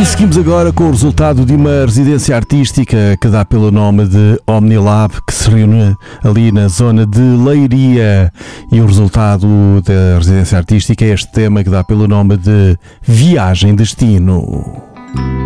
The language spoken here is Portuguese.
Seguimos agora com o resultado de uma residência artística que dá pelo nome de Omnilab, que se reúne ali na zona de Leiria, e o resultado da residência artística é este tema que dá pelo nome de Viagem Destino.